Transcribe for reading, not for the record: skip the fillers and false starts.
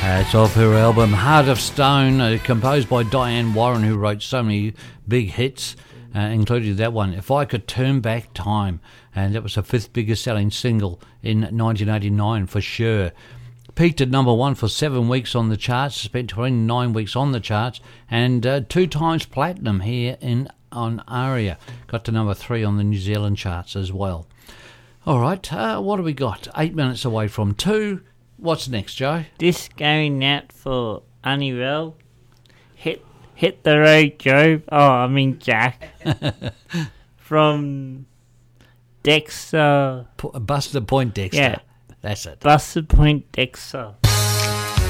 It's off her album Heart of Stone, composed by Diane Warren, who wrote so many big hits, including that one, If I Could Turn Back Time, and that was the 5th biggest selling single in 1989 for sure. Peaked at number 1 for 7 weeks on the charts, spent 29 weeks on the charts, and 2 times platinum here on ARIA. Got to number 3 on the New Zealand charts as well. All right, what have we got? 8 minutes away from 2. What's next, Joe? This going out for Honeywell. Hit the road, Joe. Oh, I mean Jack. From Dexter. Buster Poindexter. Yeah. That's it. Buster Poindexter.